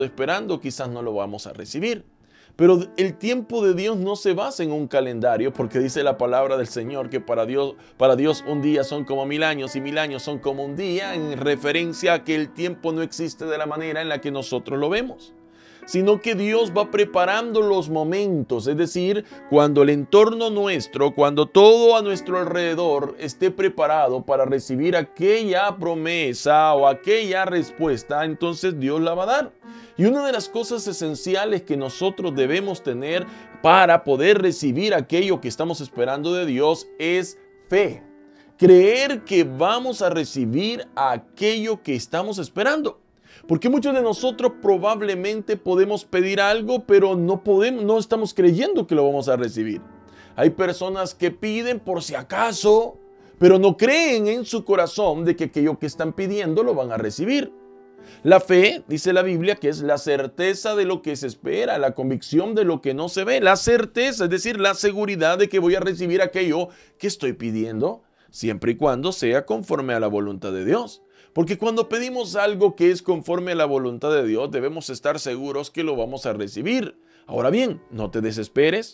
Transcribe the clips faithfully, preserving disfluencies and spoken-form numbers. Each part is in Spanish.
esperando, quizás no lo vamos a recibir. Pero el tiempo de Dios no se basa en un calendario, porque dice la palabra del Señor que para Dios, para Dios un día son como mil años y mil años son como un día, en referencia a que el tiempo no existe de la manera en la que nosotros lo vemos, sino que Dios va preparando los momentos, es decir, cuando el entorno nuestro, cuando todo a nuestro alrededor esté preparado para recibir aquella promesa o aquella respuesta, entonces Dios la va a dar. Y una de las cosas esenciales que nosotros debemos tener para poder recibir aquello que estamos esperando de Dios es fe. Creer que vamos a recibir aquello que estamos esperando. Porque muchos de nosotros probablemente podemos pedir algo, pero no podemos, no estamos creyendo que lo vamos a recibir. Hay personas que piden por si acaso, pero no creen en su corazón de que aquello que están pidiendo lo van a recibir. La fe, dice la Biblia, que es la certeza de lo que se espera, la convicción de lo que no se ve, la certeza, es decir, la seguridad de que voy a recibir aquello que estoy pidiendo, siempre y cuando sea conforme a la voluntad de Dios. Porque cuando pedimos algo que es conforme a la voluntad de Dios, debemos estar seguros que lo vamos a recibir. Ahora bien, no te desesperes,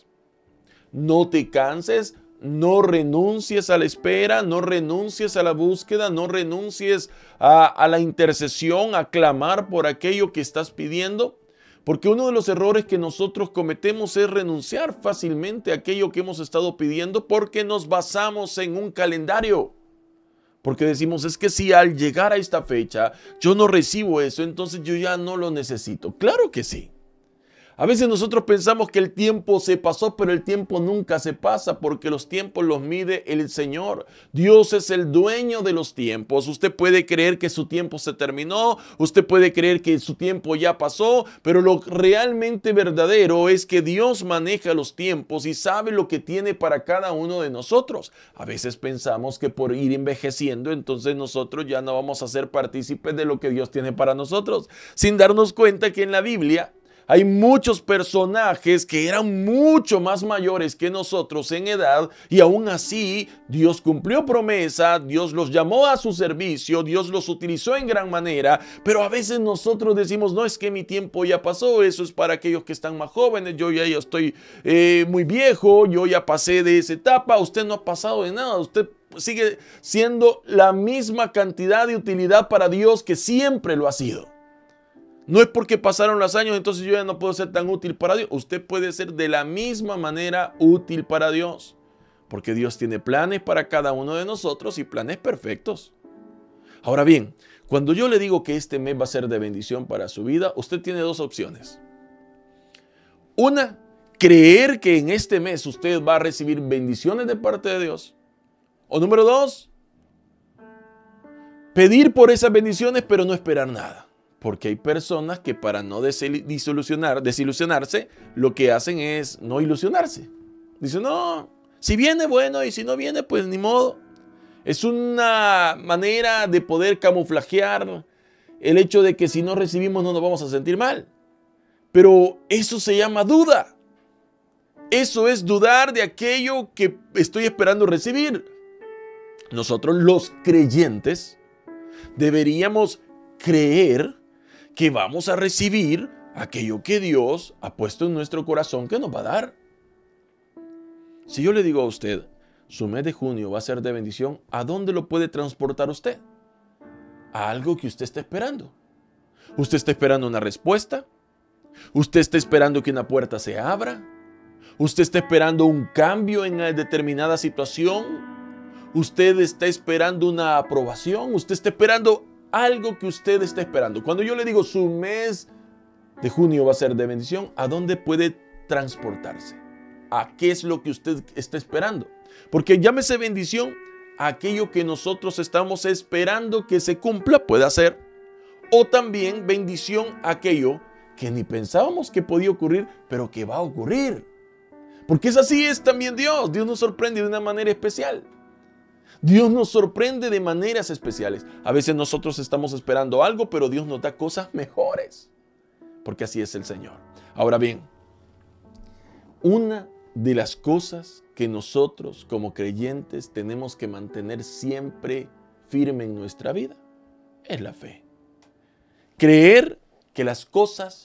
no te canses, no renuncies a la espera, no renuncies a la búsqueda, no renuncies a, a la intercesión, a clamar por aquello que estás pidiendo. Porque uno de los errores que nosotros cometemos es renunciar fácilmente a aquello que hemos estado pidiendo porque nos basamos en un calendario. Porque decimos, es que si al llegar a esta fecha yo no recibo eso, entonces yo ya no lo necesito. Claro que sí. A veces nosotros pensamos que el tiempo se pasó, pero el tiempo nunca se pasa porque los tiempos los mide el Señor. Dios es el dueño de los tiempos. Usted puede creer que su tiempo se terminó, usted puede creer que su tiempo ya pasó, pero lo realmente verdadero es que Dios maneja los tiempos y sabe lo que tiene para cada uno de nosotros. A veces pensamos que por ir envejeciendo, entonces nosotros ya no vamos a ser partícipes de lo que Dios tiene para nosotros, sin darnos cuenta que en la Biblia hay muchos personajes que eran mucho más mayores que nosotros en edad y aún así Dios cumplió promesa, Dios los llamó a su servicio, Dios los utilizó en gran manera, pero a veces nosotros decimos, no, es que mi tiempo ya pasó, eso es para aquellos que están más jóvenes, yo ya, ya estoy eh, muy viejo, yo ya pasé de esa etapa, usted no ha pasado de nada, usted sigue siendo la misma cantidad de utilidad para Dios que siempre lo ha sido. No es porque pasaron los años, entonces yo ya no puedo ser tan útil para Dios. Usted puede ser de la misma manera útil para Dios. Porque Dios tiene planes para cada uno de nosotros y planes perfectos. Ahora bien, cuando yo le digo que este mes va a ser de bendición para su vida, usted tiene dos opciones. Una, creer que en este mes usted va a recibir bendiciones de parte de Dios. O número dos, pedir por esas bendiciones pero no esperar nada. Porque hay personas que para no desilusionar, desilusionarse, lo que hacen es no ilusionarse. Dicen, no, si viene, bueno, y si no viene, pues ni modo. Es una manera de poder camuflajear el hecho de que si no recibimos no nos vamos a sentir mal. Pero eso se llama duda. Eso es dudar de aquello que estoy esperando recibir. Nosotros los creyentes deberíamos creer que vamos a recibir aquello que Dios ha puesto en nuestro corazón que nos va a dar. Si yo le digo a usted, su mes de junio va a ser de bendición, ¿a dónde lo puede transportar usted? A algo que usted está esperando. ¿Usted está esperando una respuesta? ¿Usted está esperando que una puerta se abra? ¿Usted está esperando un cambio en una determinada situación? ¿Usted está esperando una aprobación? ¿Usted está esperando algo que usted está esperando? Cuando yo le digo su mes de junio va a ser de bendición, ¿a dónde puede transportarse? ¿A qué es lo que usted está esperando? Porque llámese bendición a aquello que nosotros estamos esperando que se cumpla, puede ser. O también bendición a aquello que ni pensábamos que podía ocurrir, pero que va a ocurrir. Porque es así es también Dios. Dios nos sorprende de una manera especial. Dios nos sorprende de maneras especiales. A veces nosotros estamos esperando algo, pero Dios nos da cosas mejores. Porque así es el Señor. Ahora bien, una de las cosas que nosotros como creyentes tenemos que mantener siempre firme en nuestra vida es la fe. Creer que las cosas